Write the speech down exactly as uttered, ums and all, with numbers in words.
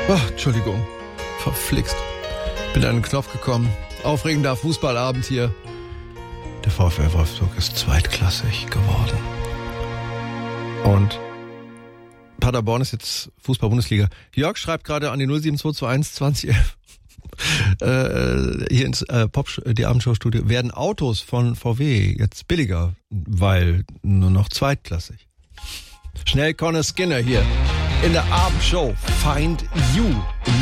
Oh, Entschuldigung. Verflixt. Bin an den Knopf gekommen. Aufregender Fußballabend hier. Der VfL Wolfsburg ist zweitklassig geworden. Und Paderborn ist jetzt Fußball-Bundesliga. Jörg schreibt gerade an die null sieben zwei zwei eins zwanzig elf äh, hier ins äh, Pop die Abendshow-Studio. Werden Autos von V W jetzt billiger, weil nur noch zweitklassig. Schnell Connor Skinner hier in der Abendshow. Find You.